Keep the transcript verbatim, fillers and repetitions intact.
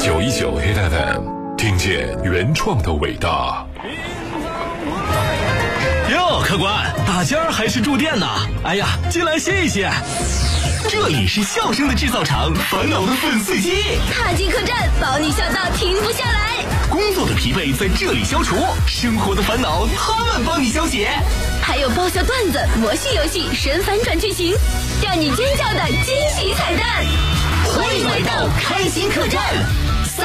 九一九 Hit F M， 听见原创的伟大。 哟，客官，打尖儿还是住店呢？哎呀，进来歇一歇。这里是笑声的制造厂，烦恼的粉碎机。 踏进客栈，保你笑到停不下来。 工作的疲惫在这里消除，生活的烦恼他们帮你消解。 还有爆笑段子、魔性游戏、神反转剧情，让你尖叫的惊喜彩蛋。欢迎来到开心客栈。